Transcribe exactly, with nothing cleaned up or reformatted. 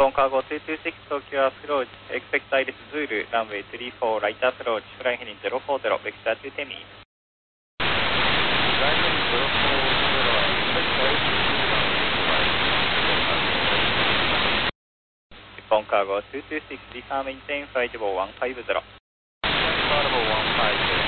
本カーゴツーツーシックス東京アプローチ、エクペクトアイレスズール、ランウェイスリーフォー、ライトアプローチ、フライヘリンゼロフォーゼロ、ベクターツーテミー。 フライヘリンゼロフォーゼロは、エクペクトアイレスズール、ランウェイフライ、 日本カーゴツーツーシックス、リファーメインテインフライトボーワンファイブゼロ。 フライトボーワンファイブゼロ。